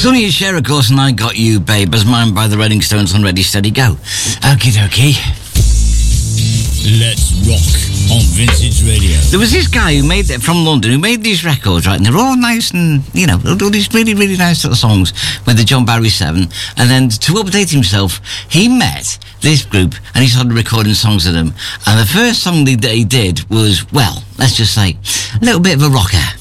Sonny and Cher, of course, and I Got You, Babe, as mine by the Rolling Stones on Ready, Steady, Go. Okie dokie. Let's rock on Vintage Radio. There was this guy from London who made these records, right, and they're all nice and, all these really, really nice little songs with the John Barry 7, and then to update himself, he met this group and he started recording songs of them, and the first song that he did was, well, let's just say, a little bit of a rocker.